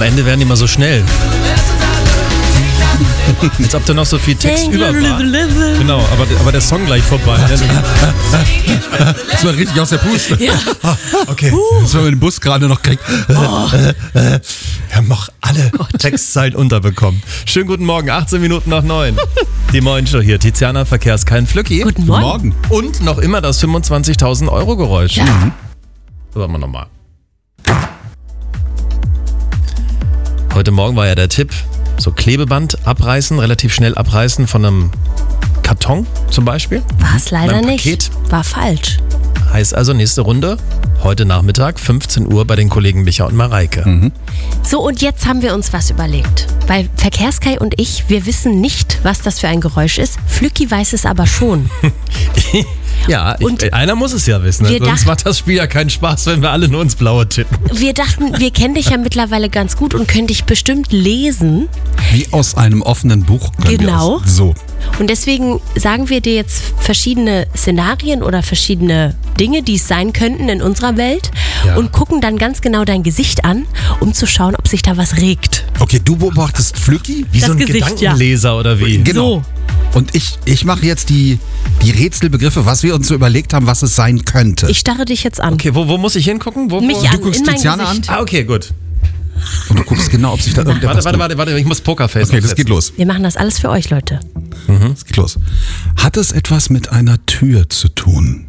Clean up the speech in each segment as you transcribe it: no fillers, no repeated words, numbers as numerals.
Am Ende werden die immer so schnell. Als ob da noch so viel Text über war. Genau, aber der Song gleich vorbei. Das war richtig aus der Puste. Ja. Okay. Das war mit dem Bus gerade noch kriegt. Wir haben noch alle Textzeilen unterbekommen. Schönen guten Morgen, 18 Minuten nach 9. Die Moin-Show hier. Tiziana, Verkehrskein, Flücki. Guten Morgen. Und noch immer das 25.000 Euro Geräusch. Ja. So, machen wir nochmal. Heute Morgen war ja der Tipp, so Klebeband abreißen, relativ schnell abreißen von einem Karton zum Beispiel. War es leider Beim nicht. Paket. War falsch. Heißt also nächste Runde, heute Nachmittag, 15 Uhr bei den Kollegen Micha und Mareike. So, und jetzt haben wir uns was überlegt. Weil Verkehrskai und ich, wir wissen nicht, was das für ein Geräusch ist. Flücki weiß es aber schon. Ja, Und einer muss es ja wissen. wir Sonst macht das Spiel ja keinen Spaß, wenn wir alle nur ins Blaue tippen. Wir dachten, wir kennen dich ja mittlerweile ganz gut und können dich bestimmt lesen. Wie aus einem offenen Buch. Genau. So. Und deswegen sagen wir dir jetzt verschiedene Szenarien oder verschiedene Dinge, die es sein könnten in unserer Welt Ja. und gucken dann ganz genau dein Gesicht an, um zu schauen, ob sich da was regt. Okay, du beobachtest Flücki. Wie Das so ein Gesicht, Gedankenleser oder wie? Genau. Und ich mache jetzt die Rätselbegriffe, was wir uns so überlegt haben, was es sein könnte. Ich starre dich jetzt an. Okay, wo muss ich hingucken? Wo? Mich Du an, guckst in mein Tiziana Gesicht. Ah, okay, gut. Und du guckst genau, ob sich da irgendetwas... Warte, ich muss Pokerface Okay, das aufsetzen. geht los. Wir machen das alles für euch, Leute. Das geht los. Hat es etwas mit einer Tür zu tun?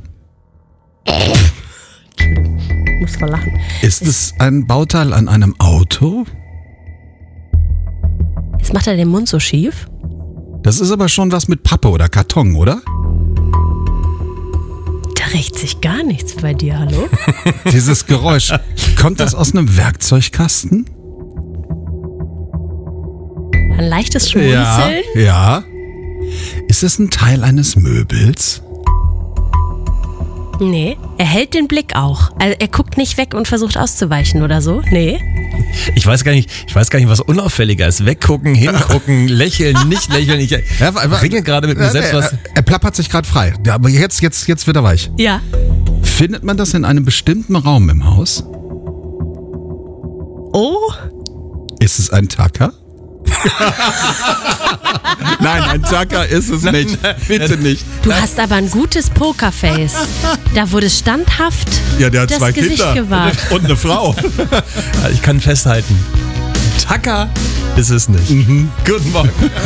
Ich muss voll lachen. Ist es ein Bauteil an einem Auto? Jetzt macht er den Mund so schief. Das ist aber schon was mit Pappe oder Karton, oder? Da regt sich gar nichts bei dir, hallo? Dieses Geräusch, kommt das aus einem Werkzeugkasten? Ein leichtes Schmunzeln. Ja. Ist es ein Teil eines Möbels? Nee, er hält den Blick auch. Also er guckt nicht weg und versucht auszuweichen oder so. Nee. Ich weiß gar nicht, was unauffälliger ist. Weggucken, hingucken, lächeln, nicht lächeln. Ich ringe gerade mit mir selbst was. Er plappert sich gerade frei. Ja, aber jetzt wird er weich. Ja. Findet man das in einem bestimmten Raum im Haus? Oh, Ist es ein Tacker? Nein, ein Tacker ist es nicht. Bitte nicht. du hast aber ein gutes Pokerface. Da wurde standhaft Ja, der hat das 2 Gesicht Kinder gewahrt. und eine Frau. Ich kann festhalten. Tacker ist es nicht. Guten Morgen.